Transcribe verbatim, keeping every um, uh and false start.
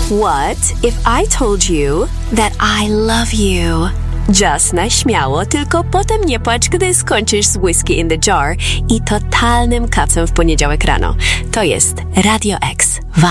What if I told you that I love you? Just na śmiało, tylko potem nie płacz, gdy skończysz z Whiskey in the Jar i totalnym kacem w poniedziałek rano. To jest Radio X.